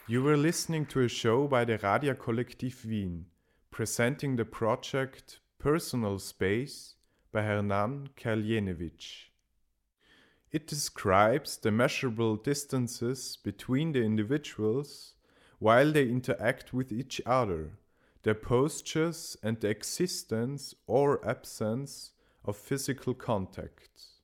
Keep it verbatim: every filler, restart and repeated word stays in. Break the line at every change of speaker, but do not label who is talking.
You were listening to a show by the Radia Kollektiv Wien, presenting the project Personal Space by Hernan Kerljenevich. It describes the measurable distances between the individuals while they interact with each other, their postures and the existence or absence of physical contact.